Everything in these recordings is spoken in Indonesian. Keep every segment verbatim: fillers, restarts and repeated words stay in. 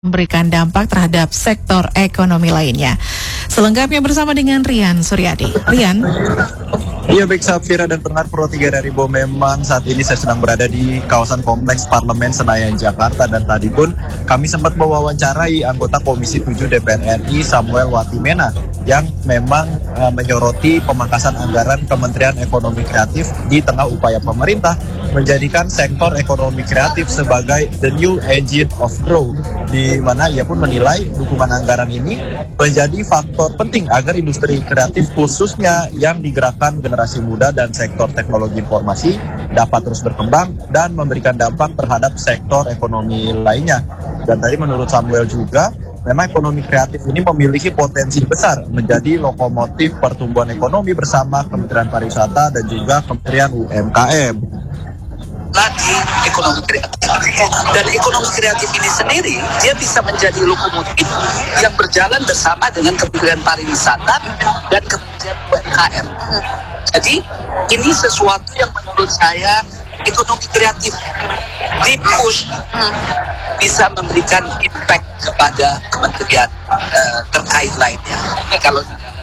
memberikan dampak terhadap sektor ekonomi lainnya. Selengkapnya bersama dengan Rian Suryadi. Rian. Iya, baik Safira dan pendengar Pro tiga dari Bo, memang saat ini saya sedang berada di kawasan Kompleks Parlemen Senayan, Jakarta, dan tadi pun kami sempat mewawancarai anggota Komisi tujuh D P R R I Samuel Watimena yang memang uh, menyoroti pemangkasan anggaran Kementerian Ekonomi Kreatif di tengah upaya pemerintah menjadikan sektor ekonomi kreatif sebagai the new engine of growth, di mana ia pun menilai dukungan anggaran ini menjadi faktor penting agar industri kreatif khususnya yang digerakkan generasi muda dan sektor teknologi informasi dapat terus berkembang dan memberikan dampak terhadap sektor ekonomi lainnya. Dan tadi menurut Samuel juga, memang ekonomi kreatif ini memiliki potensi besar menjadi lokomotif pertumbuhan ekonomi bersama Kementerian Pariwisata dan juga Kementerian U M K M. Lagi ekonomi kreatif, dan ekonomi kreatif ini sendiri dia bisa menjadi lokomotif yang berjalan bersama dengan Kementerian Pariwisata dan Kementerian U M K M. Jadi ini sesuatu yang menurut saya ekonomi kreatif di push bisa memberikan impact kepada kementerian uh, terkait lainnya. Kalau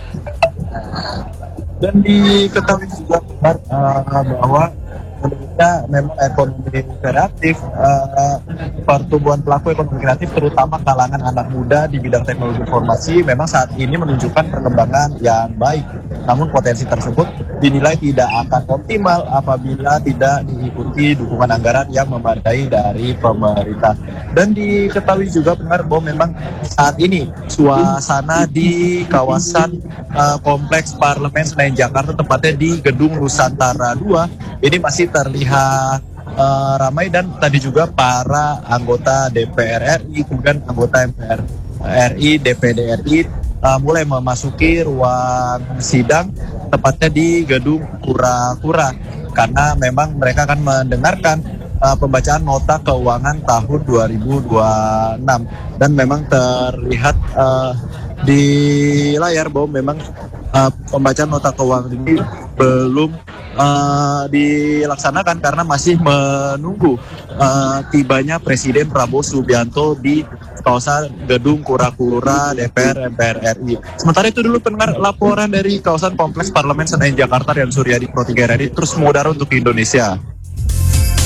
dan diketahui juga uh, bahwa Indonesia memang ekonomi kreatif, uh, pertumbuhan pelaku ekonomi kreatif terutama kalangan anak muda di bidang teknologi informasi memang saat ini menunjukkan perkembangan yang baik. Namun potensi tersebut dinilai tidak akan optimal apabila tidak diikuti dukungan anggaran yang memadai dari pemerintah. Dan diketahui juga benar bahwa memang saat ini suasana di kawasan uh, Kompleks Parlemen Senayan, Jakarta, tepatnya di Gedung Nusantara dua, ini masih terlihat uh, ramai, dan tadi juga para anggota D P R R I kemudian anggota M P R R I, D P D R I uh, mulai memasuki ruang sidang tepatnya di Gedung Kura-Kura, karena memang mereka akan mendengarkan uh, pembacaan nota keuangan tahun dua ribu dua puluh enam. Dan memang terlihat uh, di layar bahwa memang uh, pembacaan nota keuangan ini belum uh, dilaksanakan karena masih menunggu uh, tibanya Presiden Prabowo Subianto di kawasan Gedung Kura-Kura D P R M P R R I. Sementara itu dulu pendengar laporan dari kawasan Kompleks Parlemen Senayan, Jakarta, Rian Suryadi, Pro tiga R I, terus mengudara untuk Indonesia.